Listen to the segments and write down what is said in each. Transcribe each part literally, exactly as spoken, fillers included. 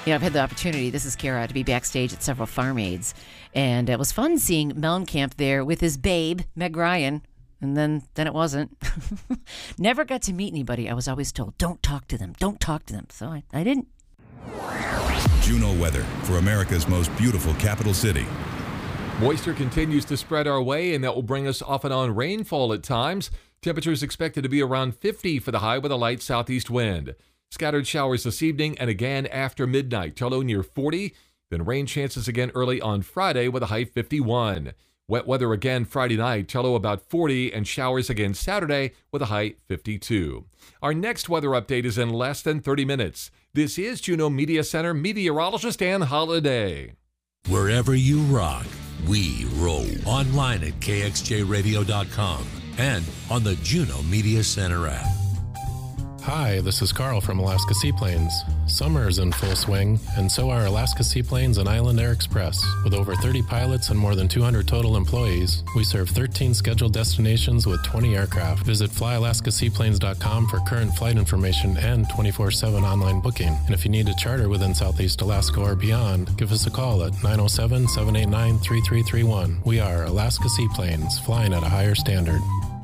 Yeah, I've had the opportunity, this is Kara, to be backstage at several Farm Aids. And it was fun seeing Mellencamp there with his babe, Meg Ryan. And then, then it wasn't. Never got to meet anybody. I was always told, don't talk to them, don't talk to them. So I, I didn't. Juneau weather for America's most beautiful capital city. Moisture continues to spread our way, and that will bring us off and on rainfall at times. Temperatures expected to be around fifty for the high with a light southeast wind. Scattered showers this evening and again after midnight. Low near forty. Then rain chances again early on Friday with a high fifty-one. Wet weather again Friday night. Low about forty, and showers again Saturday with a high fifty-two. Our next weather update is in less than thirty minutes. This is Juneau Media Center meteorologist Ann Holiday. Wherever you rock, we roll. Online at K X J radio dot com and on the Juneau Media Center app. Hi, this is Carl from Alaska Seaplanes. Summer is in full swing, and so are Alaska Seaplanes and Island Air Express. With over thirty pilots and more than two hundred total employees, we serve thirteen scheduled destinations with twenty aircraft. Visit fly alaska seaplanes dot com for current flight information and twenty-four seven online booking. And if you need a charter within Southeast Alaska or beyond, give us a call at nine oh seven, seven eight nine, three three three one. We are Alaska Seaplanes, flying at a higher standard.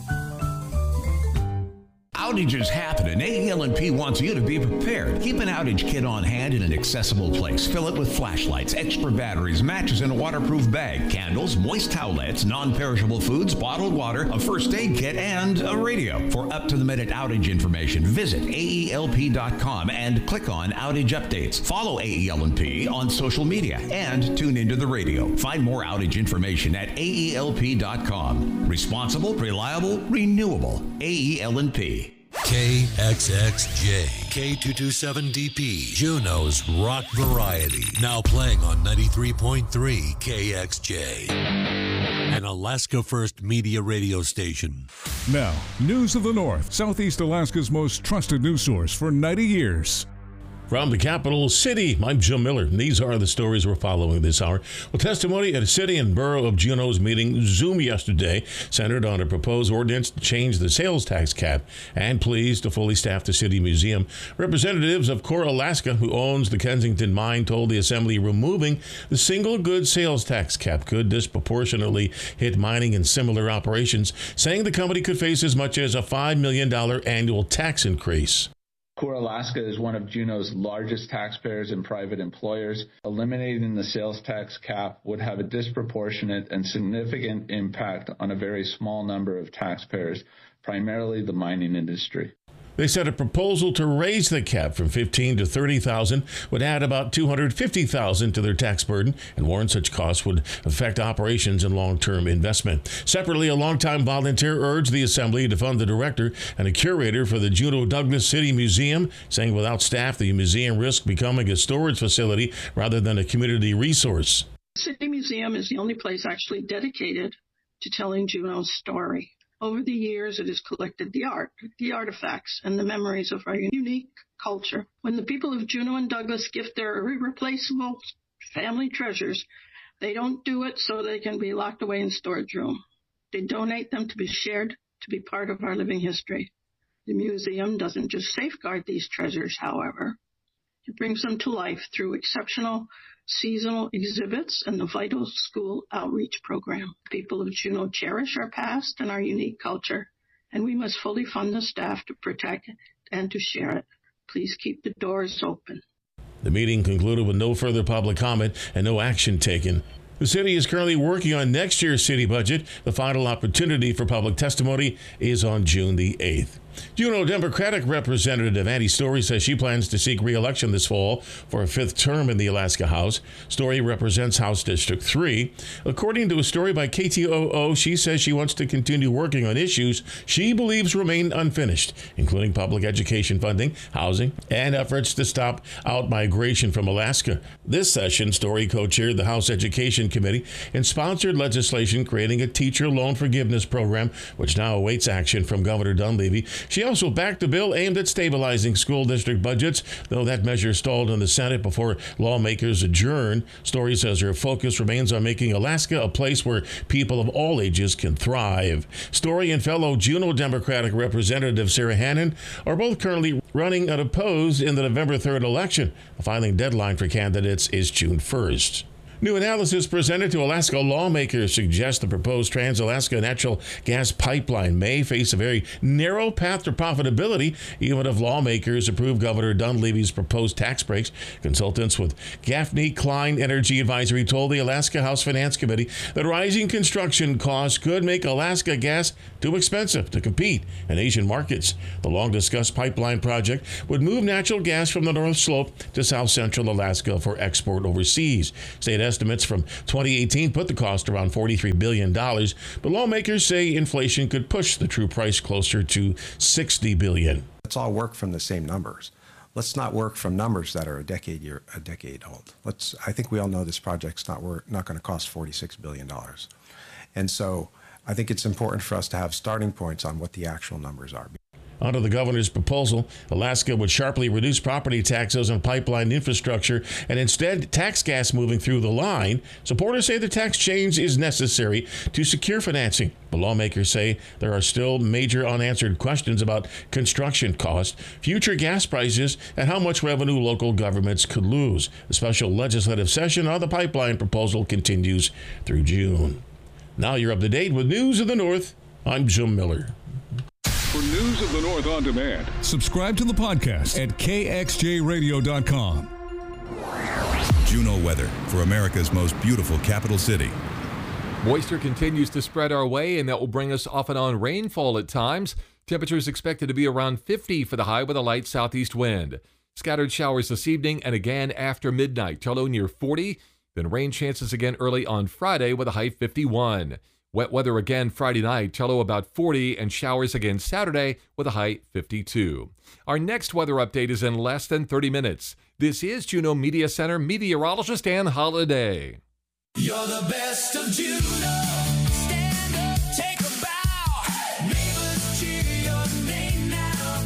Outages happen, and A E L and P wants you to be prepared. Keep an outage kit on hand in an accessible place. Fill it with flashlights, extra batteries, matches in a waterproof bag, candles, moist towelettes, non-perishable foods, bottled water, a first aid kit, and a radio. For up-to-the-minute outage information, visit A E L P dot com and click on Outage Updates. Follow A E L and P on social media and tune into the radio. Find more outage information at A E L P dot com. Responsible, reliable, renewable. A E L and P. K X X J, K two twenty-seven D P, Juneau's rock variety. Now playing on ninety-three point three K X J. An Alaska First Media radio station. Now, News of the North, Southeast Alaska's most trusted news source for ninety years. From the capital city, I'm Jim Miller. These are the stories we're following this hour. Well, testimony at a city and borough of Juneau's meeting Zoom yesterday centered on a proposed ordinance to change the sales tax cap and pleas to fully staff the city museum. Representatives of Core Alaska, who owns the Kensington mine, told the assembly removing the single good sales tax cap could disproportionately hit mining and similar operations, saying the company could face as much as a five million dollars annual tax increase. Core Alaska is one of Juneau's largest taxpayers and private employers. Eliminating the sales tax cap would have a disproportionate and significant impact on a very small number of taxpayers, primarily the mining industry. They said a proposal to raise the cap from fifteen thousand to thirty thousand dollars would add about two hundred fifty thousand dollars to their tax burden and warned such costs would affect operations and long-term investment. Separately, a longtime volunteer urged the assembly to fund the director and a curator for the Juneau Douglas City Museum, saying without staff, the museum risks becoming a storage facility rather than a community resource. The City Museum is the only place actually dedicated to telling Juneau's story. Over the years, it has collected the art, the artifacts, and the memories of our unique culture. When the people of Juneau and Douglas gift their irreplaceable family treasures, they don't do it so they can be locked away in storage room. They donate them to be shared, to be part of our living history. The museum doesn't just safeguard these treasures, however. It brings them to life through exceptional seasonal exhibits and the vital school outreach program. People of Juneau cherish our past and our unique culture, and we must fully fund the staff to protect it and to share it. Please keep the doors open. The meeting concluded with no further public comment and no action taken. The city is currently working on next year's city budget. The final opportunity for public testimony is on June the eighth. Juneau Democratic Representative Annie Story says she plans to seek re-election this fall for a fifth term in the Alaska House. Story represents House District three. According to a story by K T O O, she says she wants to continue working on issues she believes remain unfinished, including public education funding, housing, and efforts to stop out-migration from Alaska. This session, Story co-chaired the House Education Committee and sponsored legislation creating a teacher loan forgiveness program, which now awaits action from Governor Dunleavy. She also backed a bill aimed at stabilizing school district budgets, though that measure stalled in the Senate before lawmakers adjourned. Story says her focus remains on making Alaska a place where people of all ages can thrive. Story and fellow Juneau Democratic Representative Sarah Hannon are both currently running unopposed in the November third election. The filing deadline for candidates is June first. New analysis presented to Alaska lawmakers suggests the proposed Trans-Alaska natural gas pipeline may face a very narrow path to profitability, even if lawmakers approve Governor Dunleavy's proposed tax breaks. Consultants with Gaffney Klein Energy Advisory told the Alaska House Finance Committee that rising construction costs could make Alaska gas too expensive to compete in Asian markets. The long-discussed pipeline project would move natural gas from the North Slope to South Central Alaska for export overseas. State estimates from twenty eighteen put the cost around forty-three billion dollars, but lawmakers say inflation could push the true price closer to sixty billion dollars. Let's all work from the same numbers. Let's not work from numbers that are a decade year, a decade old. Let's. I think we all know this project's not work, not going to cost forty-six billion dollars, and so I think it's important for us to have starting points on what the actual numbers are. Under the governor's proposal, Alaska would sharply reduce property taxes on pipeline infrastructure and instead tax gas moving through the line. Supporters say the tax change is necessary to secure financing, but lawmakers say there are still major unanswered questions about construction costs, future gas prices, and how much revenue local governments could lose. The special legislative session on the pipeline proposal continues through June. Now you're up to date with News of the North. I'm Jim Miller. For News of the North on demand, subscribe to the podcast at K X J radio dot com. Juneau weather for America's most beautiful capital city. Moisture continues to spread our way, and that will bring us off and on rainfall at times. Temperatures expected to be around fifty for the high with a light southeast wind. Scattered showers this evening and again after midnight. Tello near forty. Then rain chances again early on Friday with a high fifty-one. Wet weather again Friday night, Tello about forty, and showers again Saturday with a high fifty-two. Our next weather update is in less than thirty minutes. This is Juneau Media Center meteorologist Ann Holiday. You're the best of Juneau. Stand up, take a bow. Neighbors cheer your name now.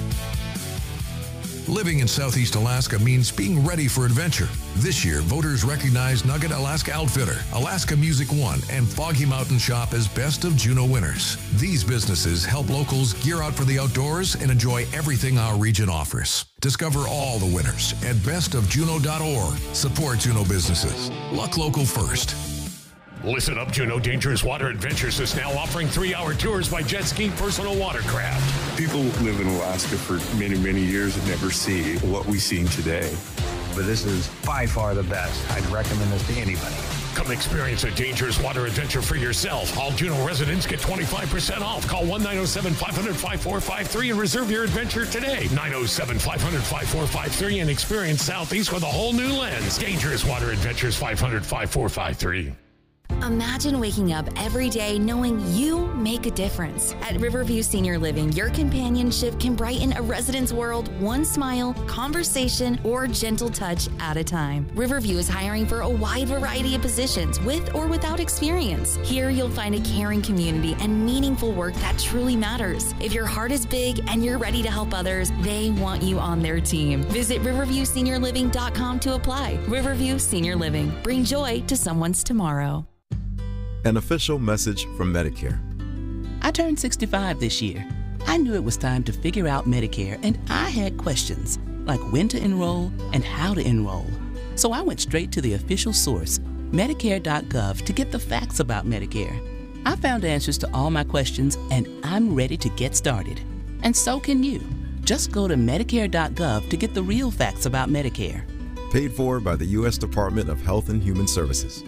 Living in Southeast Alaska means being ready for adventure. This year, voters recognize Nugget Alaska Outfitter, Alaska Music One, and Foggy Mountain Shop as Best of Juneau winners. These businesses help locals gear out for the outdoors and enjoy everything our region offers. Discover all the winners at best of juneau dot org. Support Juneau businesses. Luck local first. Listen up, Juneau Dangerous Water Adventures is now offering three-hour tours by jet ski personal watercraft. People live in Alaska for many, many years and never see what we've seen today. But this is by far the best. I'd recommend this to anybody. Come experience a dangerous water adventure for yourself. All Juneau residents get twenty-five percent off. Call one nine oh seven, five hundred, five four five three and reserve your adventure today. nine oh seven, five hundred, five four five three and experience Southeast with a whole new lens. Dangerous Water Adventures, five hundred, five four five three. Imagine waking up every day knowing you make a difference. At Riverview Senior Living, your companionship can brighten a resident's world one smile, conversation, or gentle touch at a time. Riverview is hiring for a wide variety of positions with or without experience. Here you'll find a caring community and meaningful work that truly matters. If your heart is big and you're ready to help others, they want you on their team. Visit riverview senior living dot com to apply. Riverview Senior Living. Bring joy to someone's tomorrow. An official message from Medicare. I turned sixty-five this year. I knew it was time to figure out Medicare, and I had questions, like when to enroll and how to enroll. So I went straight to the official source, medicare dot gov, to get the facts about Medicare. I found answers to all my questions, and I'm ready to get started. And so can you. Just go to medicare dot gov to get the real facts about Medicare. Paid for by the U S Department of Health and Human Services.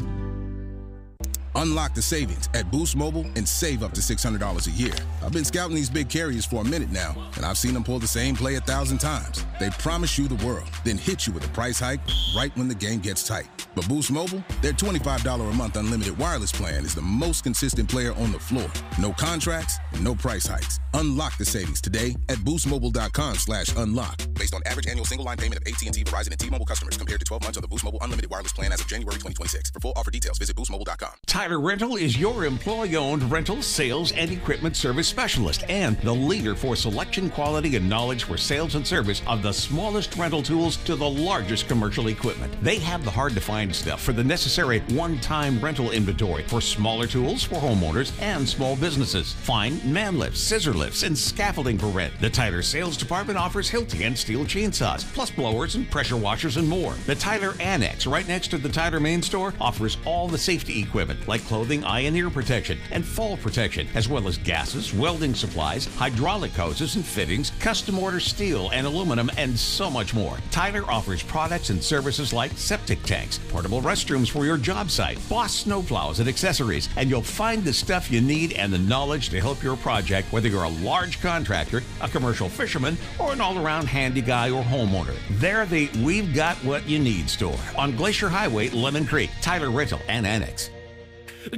Unlock the savings at Boost Mobile and save up to six hundred dollars a year. I've been scouting these big carriers for a minute now, and I've seen them pull the same play a thousand times. They promise you the world, then hit you with a price hike right when the game gets tight. But Boost Mobile, their twenty-five dollars a month unlimited wireless plan is the most consistent player on the floor. No contracts, no price hikes. Unlock the savings today at boost mobile dot com slash unlock. Based on average annual single line payment of A T and T, Verizon, and T-Mobile customers compared to twelve months on the Boost Mobile unlimited wireless plan as of January twenty twenty-six. For full offer details, visit boost mobile dot com. Tyler Rental is your employee-owned rental, sales, and equipment service specialist and the leader for selection, quality, and knowledge for sales and service of the smallest rental tools to the largest commercial equipment. They have the hard-to-find stuff for the necessary one-time rental inventory for smaller tools for homeowners and small businesses. Find man lifts, scissor lifts, and scaffolding for rent. The Tyler sales department offers Hilti and steel chainsaws, plus blowers and pressure washers and more. The Tyler Annex, right next to the Tyler main store, offers all the safety equipment like clothing, eye and ear protection, and fall protection, as well as gases, welding supplies, hydraulic hoses and fittings, custom order steel and aluminum, and so much more. Tyler offers products and services like septic tanks, portable restrooms for your job site, Boss snowplows and accessories, and you'll find the stuff you need and the knowledge to help your project, whether you're a large contractor, a commercial fisherman, or an all-around handy guy or homeowner. They're the We've Got What You Need store on Glacier Highway, Lemon Creek. Tyler Rental and Annex.